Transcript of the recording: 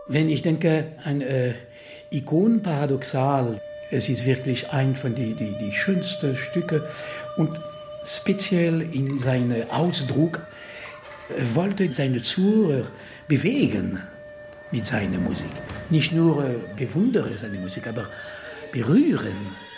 Wenn ich denke an Ikon Paradoxal, es ist wirklich ein von die schönsten Stücke und speziell in seinem Ausdruck wollte seine Zuhörer bewegen mit seiner Musik. Nicht nur bewundere seine Musik, aber berühren.